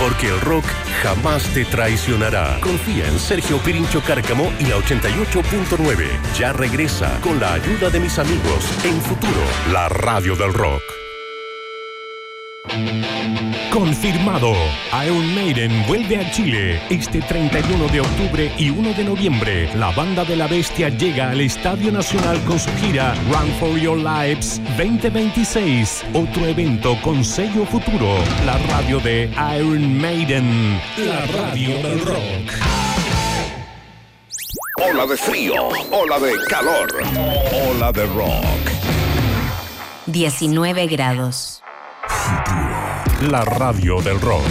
porque el rock jamás te traicionará. Confía en Sergio Pirincho Cárcamo y la 88.9. Ya regresa con la ayuda de mis amigos en Futuro, la radio del rock. Confirmado, Iron Maiden vuelve a Chile este 31 de octubre y 1 de noviembre. La banda de la bestia llega al Estadio Nacional con su gira Run for Your Lives 2026. Otro evento con sello Futuro, la radio de Iron Maiden, la radio del rock. Ola de frío, ola de calor, ola de rock. 19 grados. La radio del rock.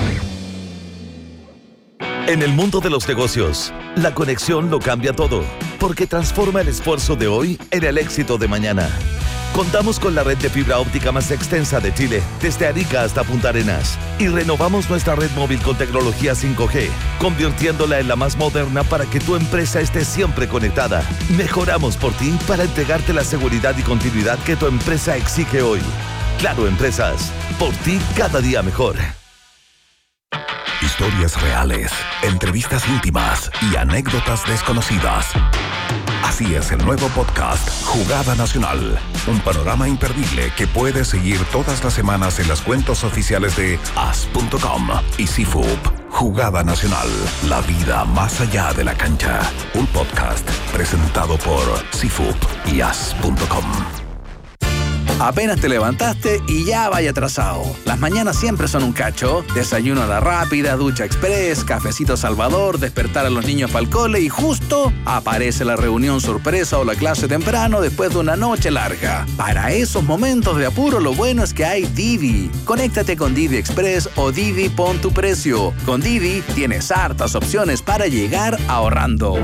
En el mundo de los negocios, la conexión lo cambia todo, porque transforma el esfuerzo de hoy en el éxito de mañana. Contamos con la red de fibra óptica más extensa de Chile, desde Arica hasta Punta Arenas, y renovamos nuestra red móvil con tecnología 5G, convirtiéndola en la más moderna para que tu empresa esté siempre conectada. Mejoramos por ti para entregarte la seguridad y continuidad que tu empresa exige hoy. Claro Empresas, por ti cada día mejor. Historias reales, entrevistas íntimas y anécdotas desconocidas. Así es el nuevo podcast Jugada Nacional, un panorama imperdible que puedes seguir todas las semanas en las cuentas oficiales de as.com y CIFUP. Jugada Nacional, la vida más allá de la cancha. Un podcast presentado por CIFUP y as.com. Apenas te levantaste y ya vaya atrasado. Las mañanas siempre son un cacho. Desayuno a la rápida, ducha express, cafecito Salvador, despertar a los niños para el cole y justo aparece la reunión sorpresa o la clase temprano después de una noche larga. Para esos momentos de apuro, lo bueno es que hay Didi. Conéctate con Didi Express o Didi Pon tu Precio. Con Didi tienes hartas opciones para llegar ahorrando.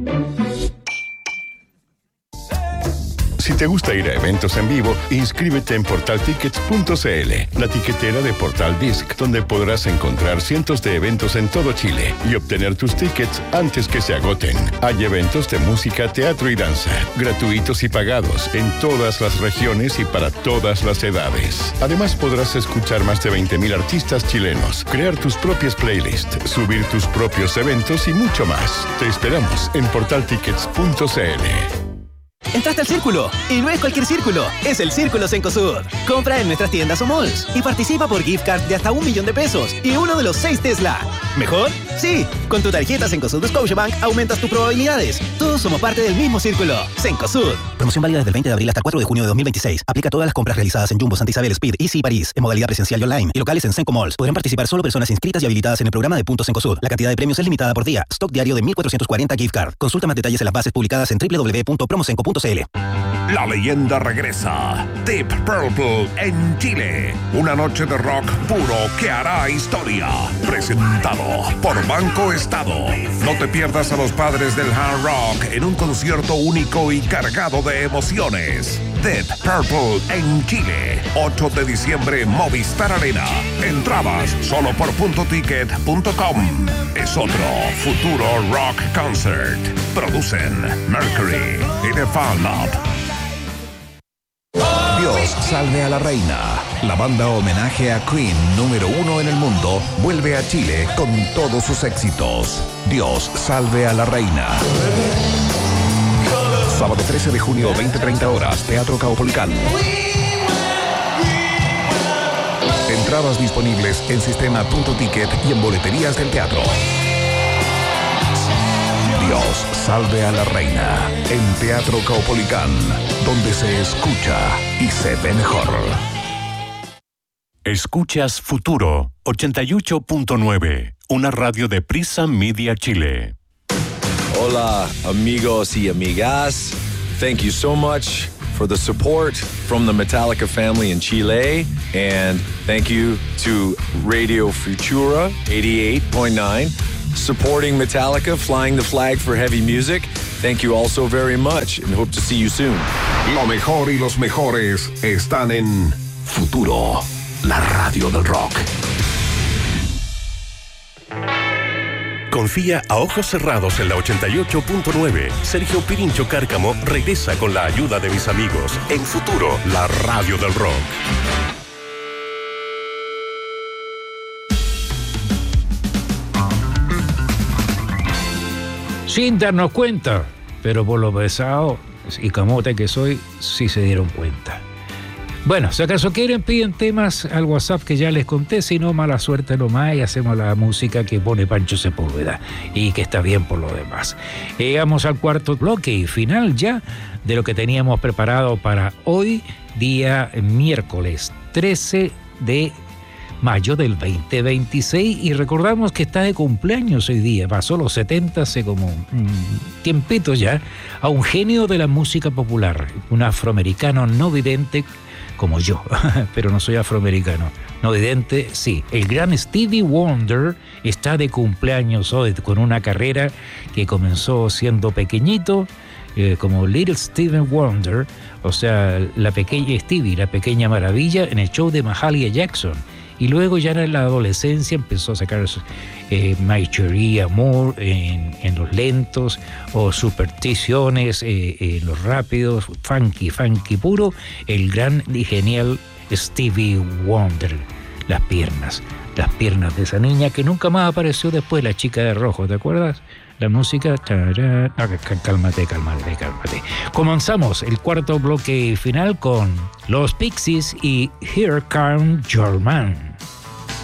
Si te gusta ir a eventos en vivo, inscríbete en portaltickets.cl, la tiquetera de Portal Disc, donde podrás encontrar cientos de eventos en todo Chile y obtener tus tickets antes que se agoten. Hay eventos de música, teatro y danza, gratuitos y pagados, en todas las regiones y para todas las edades. Además, podrás escuchar más de 20.000 artistas chilenos, crear tus propias playlists, subir tus propios eventos y mucho más. Te esperamos en portaltickets.cl. Entraste al Círculo, y no es cualquier círculo, es el Círculo Cencosud. Compra en nuestras tiendas o malls y participa por gift card de hasta $1.000.000 y uno de los 6 Tesla. ¿Mejor? Sí, con tu tarjeta Cencosud de Scotiabank aumentas tus probabilidades. Todos somos parte del mismo círculo. Cencosud. Promoción válida desde el 20 de abril hasta el 4 de junio de 2026. Aplica a todas las compras realizadas en Jumbo, Santa Isabel, Speed, Easy y París, en modalidad presencial y online, y locales en Cenco Malls. Podrán participar solo personas inscritas y habilitadas en el programa de Puntos Cencosud. La cantidad de premios es limitada por día. Stock diario de 1.440 gift card. Consulta más detalles en las bases publicadas en www.promocenco.cl. La leyenda regresa. Deep Purple en Chile. Una noche de rock puro que hará historia. Presentado por Banco Estado. No te pierdas a los padres del hard rock en un concierto único y cargado de emociones. Deep Purple en Chile. 8 de diciembre, Movistar Arena. Entradas solo por puntoticket.com. Es otro Futuro Rock Concert. Producen Mercury y The Fan Lab. Dios salve a la reina. La banda homenaje a Queen número 1 en el mundo vuelve a Chile con todos sus éxitos. Dios salve a la reina. Sábado 13 de junio, 20:30 horas, Teatro Caupolicán. Entradas disponibles en sistema Puntoticket y en boleterías del teatro. Dios salve a la reina en Teatro Caupolicán, donde se escucha y se ve mejor. Escuchas Futuro 88.9, una radio de Prisa Media Chile. Hola, amigos y amigas. Thank you so much for the support from the Metallica family in Chile. And thank you to Radio Futura 88.9, supporting Metallica, flying the flag for heavy music. Thank you all so very much and hope to see you soon. Lo mejor y los mejores están en Futuro, la radio del rock. Confía a ojos cerrados en la 88.9. Sergio Pirincho Cárcamo regresa con la ayuda de mis amigos en Futuro, la radio del rock. sin darnos cuenta, pero por lo pesado y camote que soy, sí se dieron cuenta. Bueno, si acaso quieren, piden temas al WhatsApp que ya les conté, si no, mala suerte nomás y hacemos la música que pone Pancho Sepúlveda y que está bien por lo demás. Llegamos al cuarto bloque y final ya de lo que teníamos preparado para hoy, día miércoles 13 de mayo del 2026, y recordamos que está de cumpleaños hoy día, pasó los 70 hace como un tiempito ya, a un genio de la música popular, un afroamericano no vidente como yo, pero no soy afroamericano. No vidente, sí. El gran Stevie Wonder está de cumpleaños hoy, con una carrera que comenzó siendo pequeñito, como Little Steven Wonder, o sea, la pequeña Stevie, la pequeña maravilla, en el show de Mahalia Jackson. Y luego ya en la adolescencia empezó a sacar My Cherie Amour en los lentos, o Supersticiones en los rápidos, funky puro, el gran y genial Stevie Wonder. Las piernas de esa niña que nunca más apareció después, la chica de rojo, ¿te acuerdas? La música... Cálmate. Comenzamos el cuarto bloque final con Los Pixies y Here Comes Your Man.